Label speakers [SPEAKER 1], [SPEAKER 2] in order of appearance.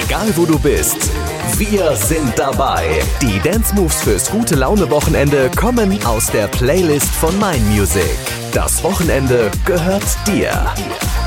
[SPEAKER 1] Egal wo du bist, wir sind dabei. Die Dance Moves fürs gute Laune Wochenende kommen aus der Playlist von Mein Music. Das Wochenende gehört dir.